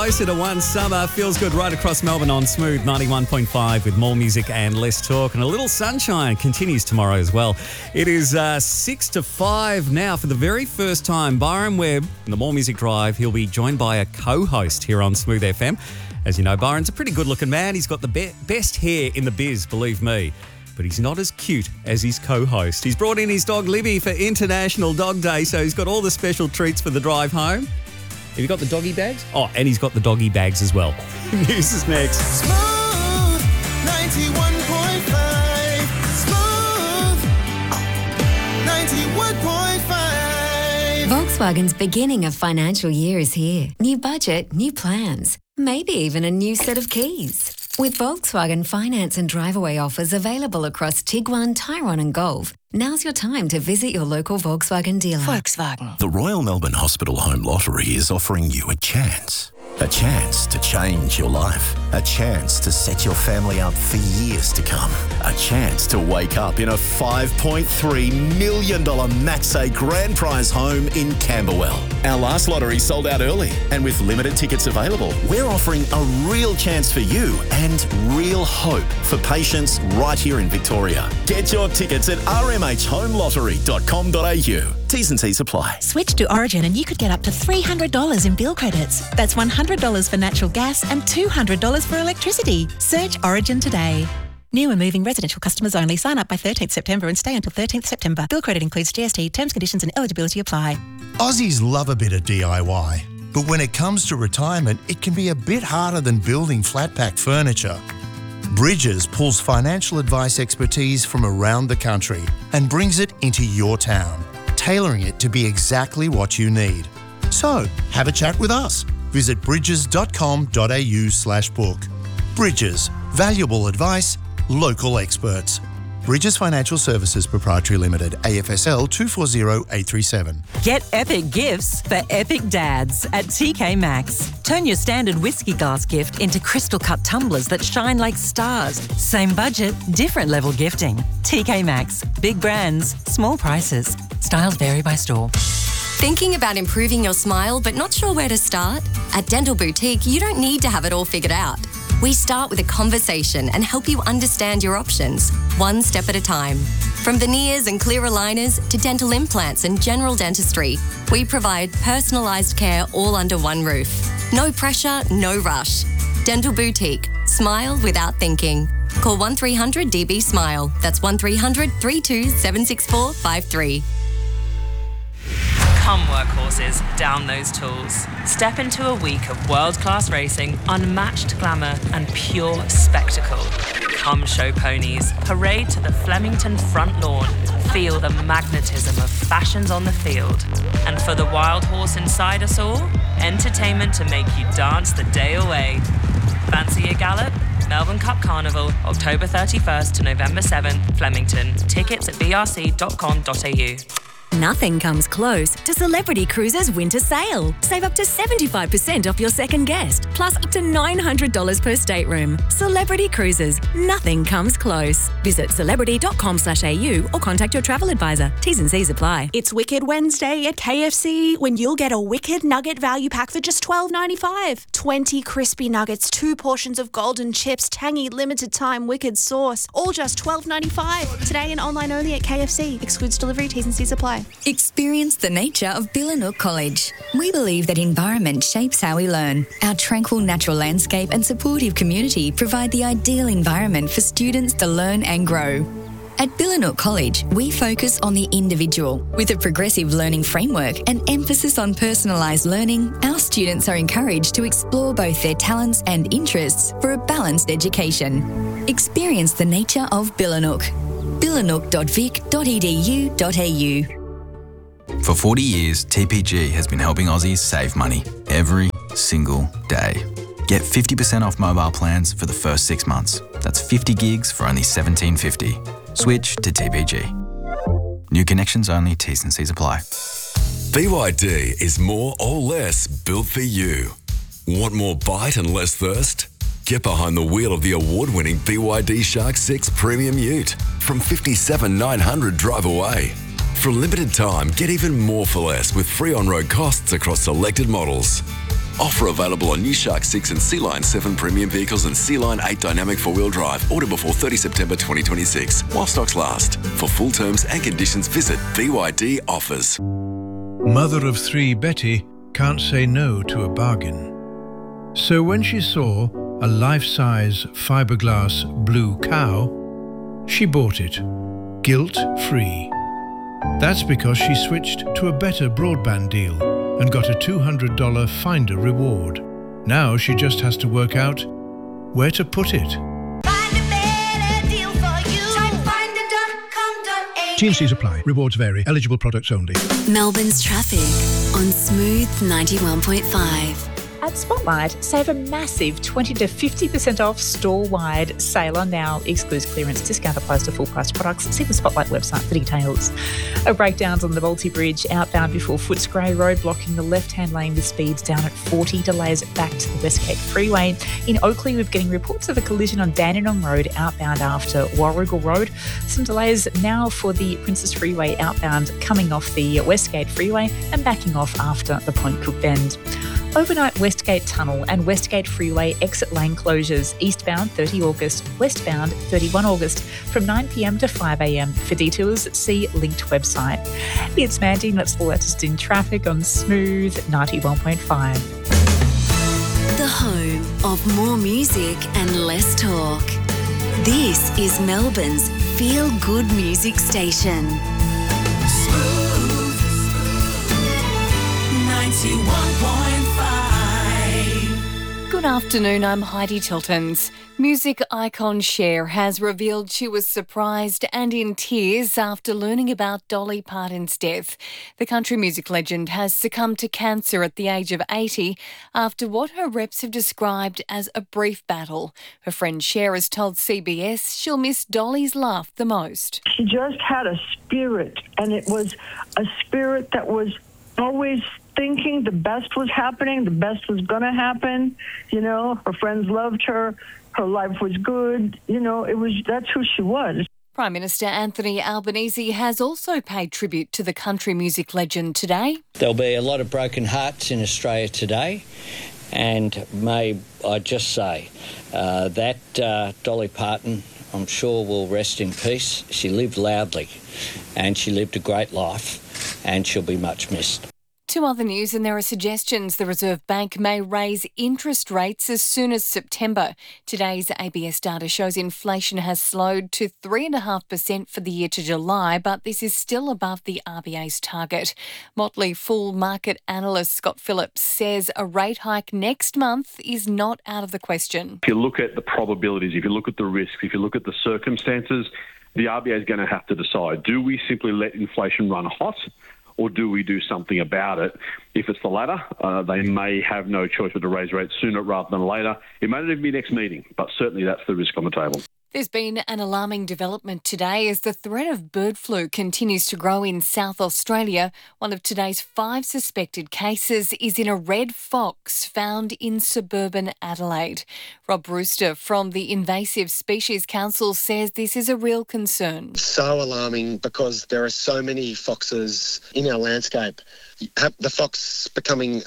closer to one summer. Feels good right across Melbourne on Smooth 91.5 with more music and less talk. And a little sunshine continues tomorrow as well. It is 6 to 5 now for the very first time. Byron Webb in the More Music Drive. He'll be joined by a co-host here on Smooth FM. As you know, Byron's a pretty good-looking man. He's got the best hair in the biz, believe me. But he's not as cute as his co-host. He's brought in his dog Libby for International Dog Day, so he's got all the special treats for the drive home. Have you got the doggy bags? Oh, and he's got the doggy bags as well. News is next. Smooth 91.5. Smooth 91.5. Volkswagen's beginning of financial year is here. New budget, new plans, maybe even a new set of keys. With Volkswagen finance and drive-away offers available across Tiguan, Tyrone and Golf, now's your time to visit your local Volkswagen dealer. Volkswagen. The Royal Melbourne Hospital Home Lottery is offering you a chance. A chance to change your life. A chance to set your family up for years to come. A chance to wake up in a $5.3 million Maxay Grand Prize home in Camberwell. Our last lottery sold out early, and with limited tickets available, we're offering a real chance for you and real hope for patients right here in Victoria. Get your tickets at rmhhomelottery.com.au. T's and C's apply. Switch to Origin and you could get up to $300 in bill credits. That's $100 for natural gas and $200 for electricity. Search Origin today. New and moving residential customers only. Sign up by 13th September and stay until 13th September. Bill credit includes GST. Terms, conditions and eligibility apply. Aussies love a bit of DIY, but when it comes to retirement, it can be a bit harder than building flat-pack furniture. Bridges pulls financial advice expertise from around the country and brings it into your town, tailoring it to be exactly what you need. So, have a chat with us. Visit bridges.com.au/book. Bridges, valuable advice, local experts. Bridges Financial Services Proprietary Limited, AFSL 240837. Get epic gifts for epic dads at TK Maxx. Turn your standard whiskey glass gift into crystal cut tumblers that shine like stars. Same budget, different level gifting. TK Maxx. Big brands, small prices. Styles vary by store. Thinking about improving your smile but not sure where to start? At Dental Boutique, you don't need to have it all figured out. We start with a conversation and help you understand your options, one step at a time. From veneers and clear aligners to dental implants and general dentistry, we provide personalised care all under one roof. No pressure, no rush. Dental Boutique. Smile without thinking. Call 1300 DB Smile. That's 1300 32 764 53. Come workhorses, down those tools. Step into a week of world-class racing, unmatched glamour and pure spectacle. Come show ponies, parade to the Flemington front lawn, feel the magnetism of fashions on the field. And for the wild horse inside us all, entertainment to make you dance the day away. Fancy a gallop? Melbourne Cup Carnival, October 31st to November 7th, Flemington. Tickets at brc.com.au. Nothing comes close to Celebrity Cruises' winter sale. Save up to 75% off your second guest, plus up to $900 per stateroom. Celebrity Cruises. Nothing comes close. Visit celebrity.com.au or contact your travel advisor. T's and C's apply. It's Wicked Wednesday at KFC when you'll get a Wicked Nugget value pack for just $12.95. 20 crispy nuggets, 2 portions of golden chips, tangy limited time Wicked sauce, all just $12.95. Today and online only at KFC. Excludes delivery. T's and C's apply. Experience the nature of Billanook College. We believe that environment shapes how we learn. Our tranquil natural landscape and supportive community provide the ideal environment for students to learn and grow. At Billanook College, we focus on the individual. With a progressive learning framework and emphasis on personalised learning, our students are encouraged to explore both their talents and interests for a balanced education. Experience the nature of Billanook. billanook.vic.edu.au. For 40 years, TPG has been helping Aussies save money every single day. Get 50% off mobile plans for the first 6 months. That's 50 gigs for only $17.50. Switch to TPG. New connections only, T's and C's apply. BYD is more or less built for you. Want more bite and less thirst? Get behind the wheel of the award-winning BYD Shark 6 Premium Ute from $57,900 drive away. For a limited time, get even more for less with free on-road costs across selected models. Offer available on new Shark 6 and Sea Line 7 premium vehicles and Sea Line 8 dynamic four-wheel drive. Order before 30 September 2026 while stocks last. For full terms and conditions, visit BYD Offers. Mother of three Betty can't say no to a bargain. So when she saw a life-size fiberglass blue cow, she bought it, guilt-free. That's because she switched to a better broadband deal and got a $200 Finder reward. Now she just has to work out where to put it. T&Cs apply. Rewards vary. Eligible products only. Melbourne's traffic on Smooth 91.5. At Spotlight, save a massive 20 to 50% off store-wide. Sale on now. Excludes clearance. Discount applies to full-price products. See the Spotlight website for details. Breakdowns on the Balti Bridge outbound before Footscray Road, blocking the left-hand lane with speeds down at 40. Delays back to the Westgate Freeway. In Oakley, we're getting reports of a collision on Dandenong Road outbound after Warrigal Road. Some delays now for the Princess Freeway outbound coming off the Westgate Freeway and backing off after the Point Cook Bend. Overnight Westgate Tunnel and Westgate Freeway exit lane closures, eastbound 30 August, westbound 31 August from 9pm to 5am. For details, see linked website. It's Mandy, and that's the latest in traffic on Smooth 91.5. The home of more music and less talk. This is Melbourne's feel-good music station. Smooth 91.5. Good afternoon, I'm Heidi Tiltons. Music icon Cher has revealed she was surprised and in tears after learning about Dolly Parton's death. The country music legend has succumbed to cancer at the age of 80 after what her reps have described as a brief battle. Her friend Cher has told CBS she'll miss Dolly's laugh the most. She just had a spirit, and it was a spirit that was always thinking the best was happening, the best was going to happen. You know, her friends loved her. Her life was good. You know, that's who she was. Prime Minister Anthony Albanese has also paid tribute to the country music legend today. There'll be a lot of broken hearts in Australia today, and may I just say that Dolly Parton, I'm sure, will rest in peace. She lived loudly and she lived a great life, and she'll be much missed. To other news, and there are suggestions the Reserve Bank may raise interest rates as soon as September. Today's ABS data shows inflation has slowed to 3.5% for the year to July, but this is still above the RBA's target. Motley Fool market analyst Scott Phillips says a rate hike next month is not out of the question. If you look at the probabilities, if you look at the risks, if you look at the circumstances, the RBA is going to have to decide, do we simply let inflation run hot, or do we do something about it? If it's the latter, they may have no choice but to raise rates sooner rather than later. It may not even be next meeting, but certainly that's the risk on the table. There's been an alarming development today as the threat of bird flu continues to grow in South Australia. One of today's 5 suspected cases is in a red fox found in suburban Adelaide. Rob Brewster from the Invasive Species Council says this is a real concern. So alarming because there are so many foxes in our landscape. The fox becoming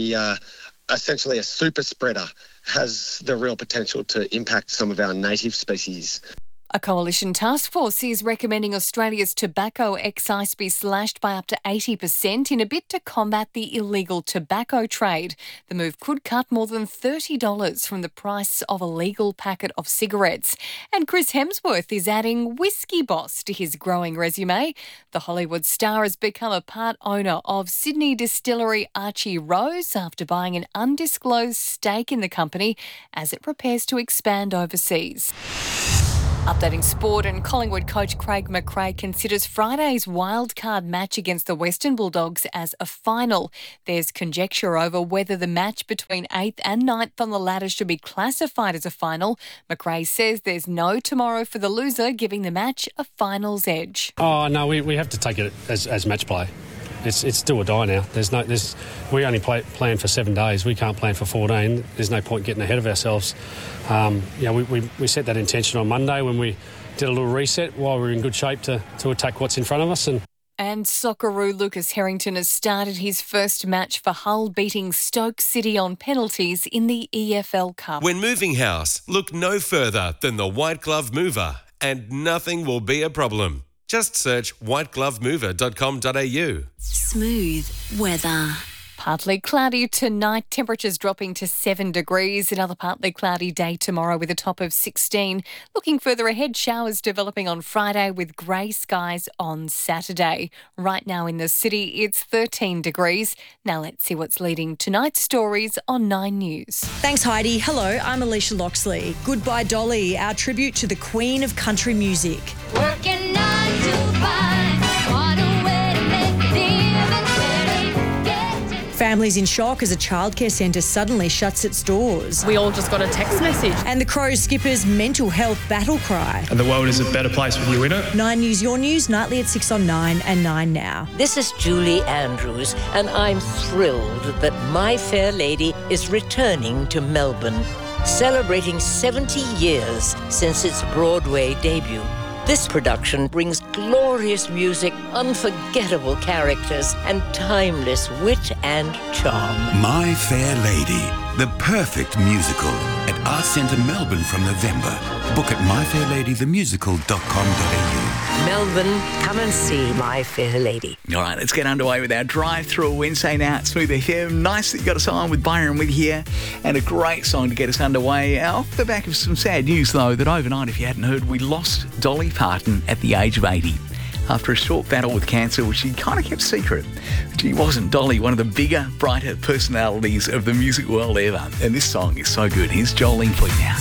essentially a super spreader has the real potential to impact some of our native species. A coalition task force is recommending Australia's tobacco excise be slashed by up to 80% in a bid to combat the illegal tobacco trade. The move could cut more than $30 from the price of a legal packet of cigarettes. And Chris Hemsworth is adding Whiskey Boss to his growing resume. The Hollywood star has become a part owner of Sydney distillery Archie Rose after buying an undisclosed stake in the company as it prepares to expand overseas. Updating sport, and Collingwood coach Craig McRae considers Friday's wildcard match against the Western Bulldogs as a final. There's conjecture over whether the match between 8th and 9th on the ladder should be classified as a final. McRae says there's no tomorrow for the loser, giving the match a finals edge. Oh, no, we have to take it as match play. It's do or die now. We only plan for 7 days. We can't plan for 14. There's no point getting ahead of ourselves. We set that intention on Monday when we did a little reset while we were in good shape to attack what's in front of us. And And Socceroo Lucas Harrington has started his first match for Hull, beating Stoke City on penalties in the EFL Cup. When moving house, look no further than the White Glove Mover, and nothing will be a problem. Just search whiteglovemover.com.au. Smooth weather. Partly cloudy tonight, temperatures dropping to 7 degrees. Another partly cloudy day tomorrow with a top of 16. Looking further ahead, showers developing on Friday with grey skies on Saturday. Right now in the city, it's 13 degrees. Now let's see what's leading tonight's stories on 9 News. Thanks, Heidi. Hello, I'm Alicia Loxley. Goodbye, Dolly, our tribute to the Queen of Country Music. Working 9 to 5. What a way to make a difference. Families in shock as a childcare centre suddenly shuts its doors. We all just got a text message. And the Crows skipper's mental health battle cry. And the world is a better place with you in it. 9 News, your news, nightly at 6 on 9 and 9 now. This is Julie Andrews, and I'm thrilled that My Fair Lady is returning to Melbourne, celebrating 70 years since its Broadway debut. This production brings glorious music, unforgettable characters, and timeless wit and charm. My Fair Lady, the perfect musical at Arts Centre Melbourne from November. Book at myfairladythemusical.com.au. Melbourne, come and see My Fair Lady. All right, let's get underway with our drive-through Wednesday now at Smooth FM. Nice that you got us on with Byron with here, and a great song to get us underway. Off the back of some sad news, though, that overnight, if you hadn't heard, we lost Dolly Parton at the age of 80. After a short battle with cancer, which she kind of kept secret. She wasn't Dolly, one of the bigger, brighter personalities of the music world ever. And this song is so good. Here's Jolene for you now.